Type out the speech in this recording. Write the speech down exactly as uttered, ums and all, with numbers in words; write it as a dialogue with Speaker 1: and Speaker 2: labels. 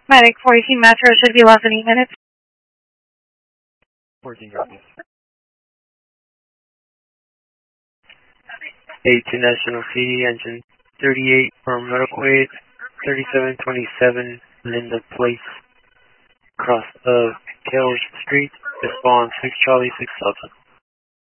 Speaker 1: Medic fourteen Metro should be less than eight minutes.
Speaker 2: fourteen copies. eight to National City, engine thirty-eight from medical aid, thirty-seven twenty-seven Linda Place, cross of Kells Street, respond six Charlie six Delta.